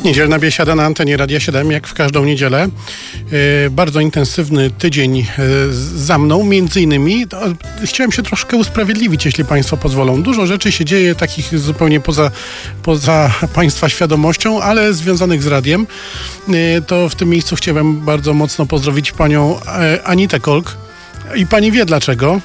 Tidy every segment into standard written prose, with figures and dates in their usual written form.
Niedzielna biesiada na antenie Radia 7, jak w każdą niedzielę. Bardzo intensywny tydzień za mną, między innymi. Chciałem się troszkę usprawiedliwić, jeśli Państwo pozwolą. Dużo rzeczy się dzieje, takich zupełnie poza Państwa świadomością, ale związanych z radiem. To w tym miejscu chciałem bardzo mocno pozdrowić panią Anitę Kolk. I pani wie dlaczego.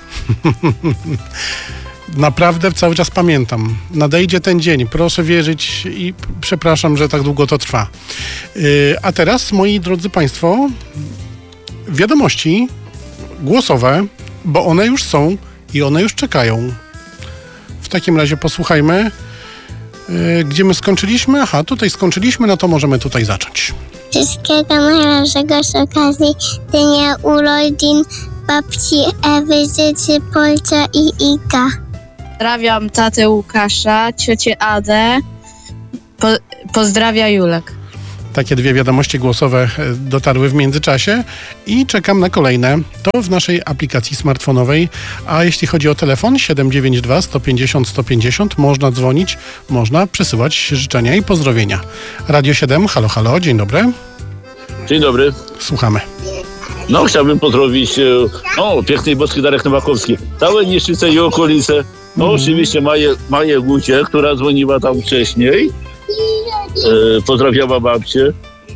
Naprawdę cały czas pamiętam. Nadejdzie ten dzień, proszę wierzyć i przepraszam, że tak długo to trwa. A teraz, moi drodzy Państwo, wiadomości głosowe, bo one już są i one już czekają. W takim razie posłuchajmy, gdzie my skończyliśmy. Aha, tutaj skończyliśmy, no to możemy tutaj zacząć. Wszystkiego najlepszego z okazji dnia urodzin babci Ewy życzy Polcia i Iga. Pozdrawiam tatę Łukasza, ciocię Adę, pozdrawia Julek. Takie dwie wiadomości głosowe dotarły w międzyczasie i czekam na kolejne. To w naszej aplikacji smartfonowej, a jeśli chodzi o telefon 792 150 150, można dzwonić, można przesyłać życzenia i pozdrowienia. Radio 7, halo, halo, dzień dobry. Dzień dobry. Słuchamy. No, chciałbym pozdrowić pięknej Boskiej Darek Nowakowski, całe Niszczyce i okolice. No, oczywiście Maję Gucie, która dzwoniła tam wcześniej. Pozdrawiała babcię.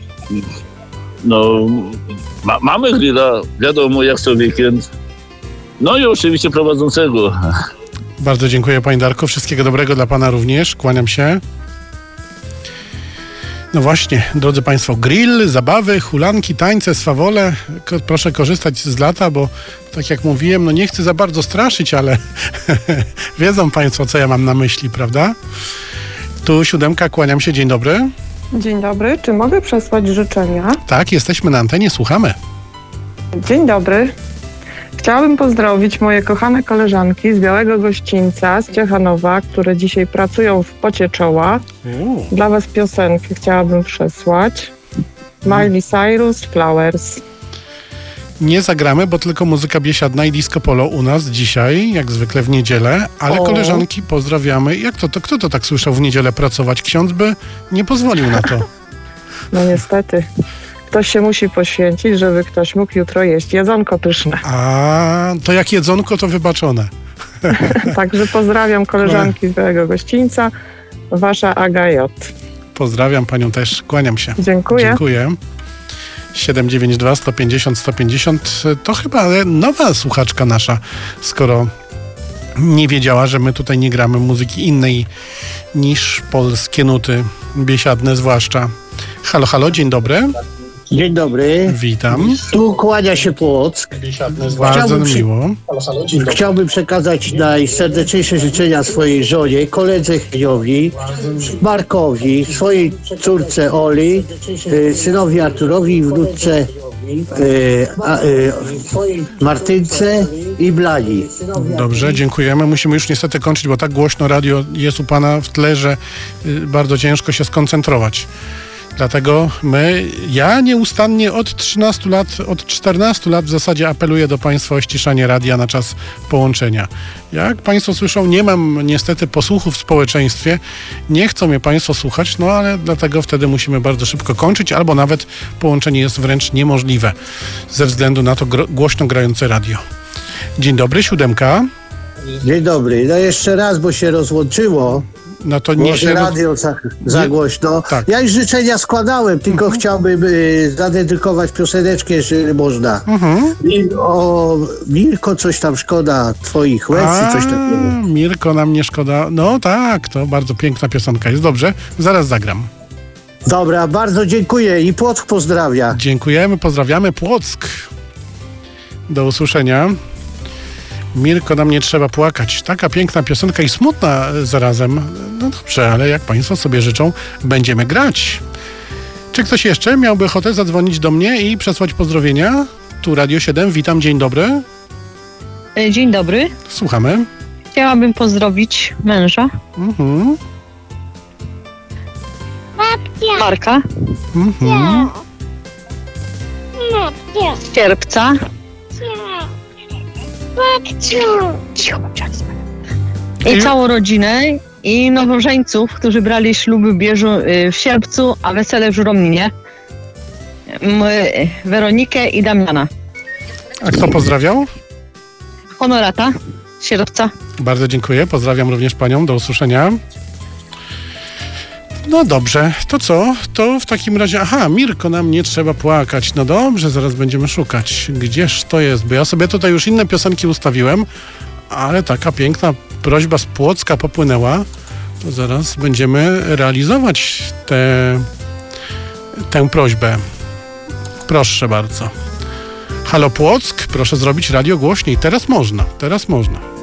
No, mamy grilla, wiadomo jak co weekend. No i oczywiście prowadzącego. Bardzo dziękuję, panie Darku. Wszystkiego dobrego dla pana również. Kłaniam się. No właśnie, drodzy Państwo, grill, zabawy, hulanki, tańce, swawole. Proszę korzystać z lata, bo tak jak mówiłem, no nie chcę za bardzo straszyć, ale wiedzą Państwo, co ja mam na myśli, prawda? Tu 7, kłaniam się, dzień dobry. Dzień dobry, czy mogę przesłać życzenia? Tak, jesteśmy na antenie, słuchamy. Dzień dobry. Chciałabym pozdrowić moje kochane koleżanki z Białego Gościńca, z Ciechanowa, które dzisiaj pracują w pocie czoła. Dla Was piosenkę chciałabym przesłać. Miley Cyrus, Flowers. Nie zagramy, bo tylko muzyka biesiadna i disco polo u nas dzisiaj, jak zwykle w niedzielę, ale koleżanki pozdrawiamy. Jak to, kto to tak słyszał w niedzielę pracować? Ksiądz by nie pozwolił na to. No niestety. Ktoś się musi poświęcić, żeby ktoś mógł jutro jeść jedzonko pyszne. A, to jak jedzonko, to wybaczone. Także pozdrawiam koleżanki z Białego Gościńca, wasza Aga J. Pozdrawiam panią też, kłaniam się. Dziękuję. Dziękuję. 792 150 150 to chyba nowa słuchaczka nasza, skoro nie wiedziała, że my tutaj nie gramy muzyki innej niż polskie nuty, biesiadne zwłaszcza. Halo, halo, dzień dobry. Dzień dobry. Witam. Tu kłania się Płock. Bardzo miło. Chciałbym przekazać najserdeczniejsze życzenia swojej żonie, koledze Heniowi, Markowi, swojej córce Oli, synowi Arturowi i wnuczce Martynce i Blani. Dobrze, dziękujemy. Musimy już niestety kończyć, bo tak głośno radio jest u pana w tle, że bardzo ciężko się skoncentrować. Dlatego ja nieustannie od 13 lat, od 14 lat w zasadzie apeluję do Państwa o ściszanie radia na czas połączenia. Jak Państwo słyszą, nie mam niestety posłuchów w społeczeństwie, nie chcą mnie Państwo słuchać, no ale dlatego wtedy musimy bardzo szybko kończyć, albo nawet połączenie jest wręcz niemożliwe ze względu na to głośno grające radio. Dzień dobry, 7. Dzień dobry. No jeszcze raz, bo się rozłączyło. No to nie się radio za głośno. Tak. Ja już życzenia składałem, tylko chciałbym zadedykować pioseneczkę, jeżeli można. O Mirko, coś tam szkoda twoich łez i coś takiego. Mirko, nam nie szkoda. No tak, to bardzo piękna piosenka jest. Dobrze, zaraz zagram. Dobra, bardzo dziękuję i Płock pozdrawia. Dziękujemy, pozdrawiamy Płock. Do usłyszenia. Mirko, nam nie trzeba płakać. Taka piękna piosenka i smutna zarazem. No dobrze, ale jak Państwo sobie życzą, będziemy grać. Czy ktoś jeszcze miałby ochotę zadzwonić do mnie i przesłać pozdrowienia? Tu Radio 7, witam, dzień dobry. Dzień dobry. Słuchamy. Chciałabym pozdrowić męża. Marka. Sierpca. I całą rodzinę i nowożeńców, którzy brali śluby w sierpcu, a wesele w Żuromninie. Weronikę i Damiana. A kto pozdrawiał? Honorata, sierpca. Bardzo dziękuję, pozdrawiam również panią, do usłyszenia. No dobrze, to co? To w takim razie, Mirko, nam nie trzeba płakać. No dobrze, zaraz będziemy szukać. Gdzież to jest? Bo ja sobie tutaj już inne piosenki ustawiłem, ale taka piękna prośba z Płocka popłynęła. To zaraz będziemy realizować tę prośbę. Proszę bardzo. Halo Płock, proszę zrobić radio głośniej. Teraz można.